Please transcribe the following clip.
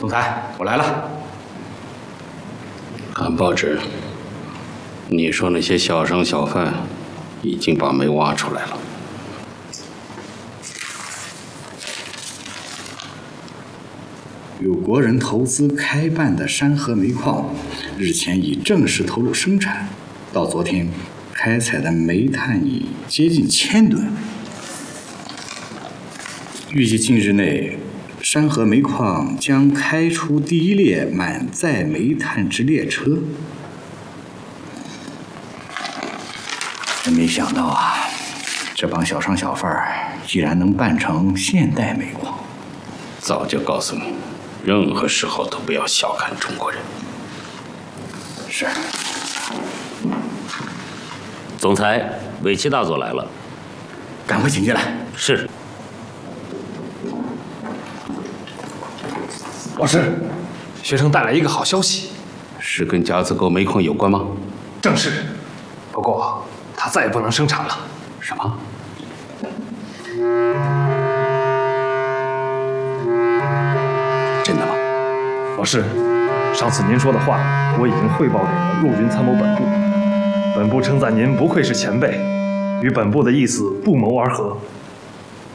总裁，我来了。 看报纸，你说那些小商小贩已经把煤挖出来了。 有国人投资开办的山河煤矿，日前已正式投入生产，到昨天，开采的煤炭已接近1000吨。预计近日内，山河煤矿将开出第一列满载煤炭之列车。真没想到啊，这帮小商小贩居然能办成现代煤矿。 早就告诉你，任何时候都不要小看中国人。 是。 总裁，尾气大佐来了， 赶快请进来。 是。 老师，学生带来一个好消息， 是跟夹子沟煤矿有关吗？ 正是。不过，它再也不能生产了。 什么？真的吗？ 老师，上次您说的话我已经汇报给了陆军参谋本部，本部称赞您不愧是前辈，与本部的意思不谋而合。